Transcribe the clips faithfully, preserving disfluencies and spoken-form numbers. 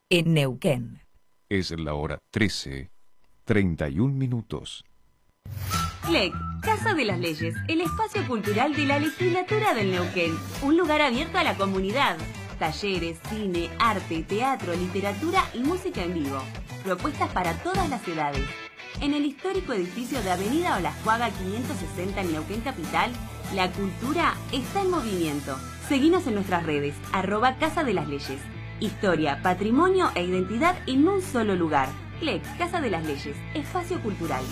en Neuquén. Es la hora trece, treinta y un minutos. C L E C, Casa de las Leyes, el espacio cultural de la legislatura del Neuquén. Un lugar abierto a la comunidad. Talleres, cine, arte, teatro, literatura y música en vivo. Propuestas para todas las edades. En el histórico edificio de Avenida Olascuaga quinientos sesenta en Neuquén Capital, la cultura está en movimiento. Seguinos en nuestras redes, arroba Casa de las Leyes. Historia, patrimonio e identidad en un solo lugar. C L E C, Casa de las Leyes, espacio cultural.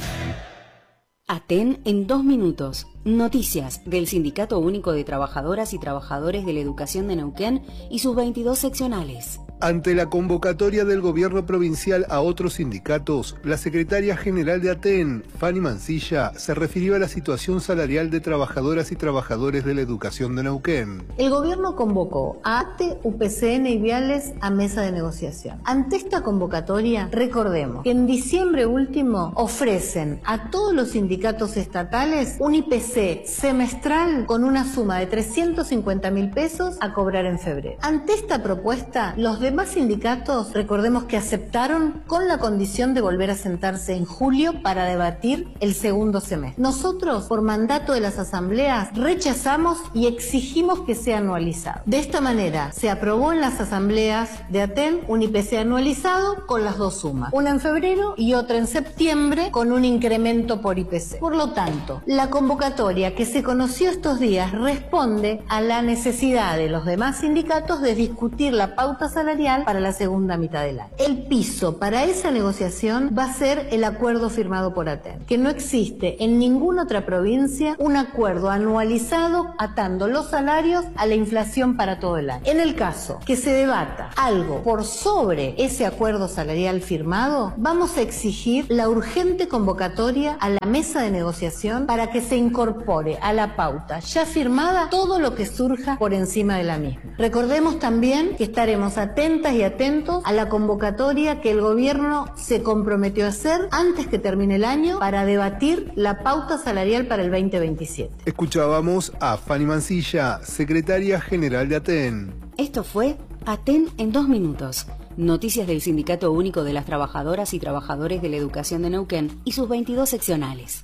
Aten en dos minutos. Noticias del Sindicato Único de Trabajadoras y Trabajadores de la Educación de Neuquén y sus veintidós seccionales. Ante la convocatoria del gobierno provincial a otros sindicatos, la secretaria general de Aten, Fanny Mancilla, se refirió a la situación salarial de trabajadoras y trabajadores de la educación de Neuquén. El gobierno convocó a A T E, U P C N y Viales a mesa de negociación. Ante esta convocatoria, recordemos que en diciembre último ofrecen a todos los sindicatos estatales un I P C semestral con una suma de trescientos cincuenta mil pesos a cobrar en febrero. Ante esta propuesta, los demás sindicatos, recordemos que aceptaron con la condición de volver a sentarse en julio para debatir el segundo semestre. Nosotros, por mandato de las asambleas, rechazamos y exigimos que sea anualizado. De esta manera, se aprobó en las asambleas de Aten un I P C anualizado con las dos sumas, una en febrero y otra en septiembre con un incremento por I P C. Por lo tanto, la convocatoria que se conoció estos días responde a la necesidad de los demás sindicatos de discutir la pauta salarial para la segunda mitad del año. El piso para esa negociación va a ser el acuerdo firmado por Aten, que no existe en ninguna otra provincia un acuerdo anualizado atando los salarios a la inflación para todo el año. En el caso que se debata algo por sobre ese acuerdo salarial firmado, vamos a exigir la urgente convocatoria a la mesa de negociación para que se incorpore a la pauta ya firmada todo lo que surja por encima de la misma. Recordemos también que estaremos atentos y atentos a la convocatoria que el gobierno se comprometió a hacer antes que termine el año para debatir la pauta salarial para el veinte veintisiete. Escuchábamos a Fanny Mancilla, secretaria general de Aten. Esto fue Aten en dos minutos. Noticias del Sindicato Único de las Trabajadoras y Trabajadores de la Educación de Neuquén y sus veintidós seccionales.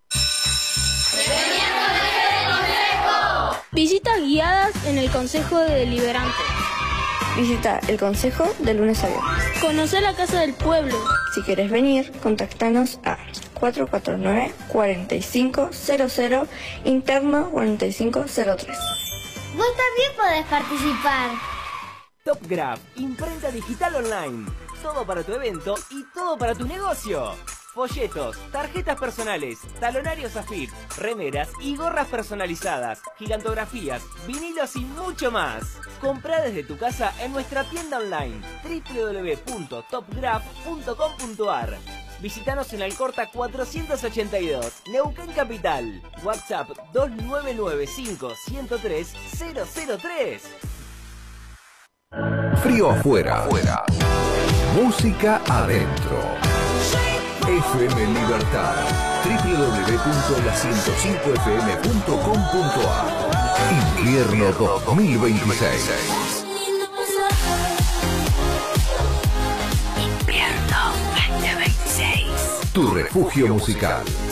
Visitas guiadas en el Consejo Deliberante. Visita el Consejo de lunes a viernes. Conocer la Casa del Pueblo. Si quieres venir, contactanos a cuatro cuatro nueve, cuatro cinco cero cero, interno cuatro cinco cero tres. Vos también podés participar. TopGraph, imprenta digital online. Todo para tu evento y todo para tu negocio. Folletos, tarjetas personales, talonarios AFIP, remeras y gorras personalizadas, gigantografías, vinilos y mucho más. Comprá desde tu casa en nuestra tienda online doble u doble u doble u punto topgraph punto com punto ar. Visítanos en Alcorta cuatrocientos ochenta y dos, Neuquén Capital. WhatsApp dos nueve nueve cinco, uno cero tres, cero cero tres. Frío afuera. afuera. Música adentro. F M Libertad. doble u doble u doble u punto la ciento cinco f m punto com punto ar. Invierno dos mil veintiséis. Invierno dos mil veintiséis. Tu refugio musical.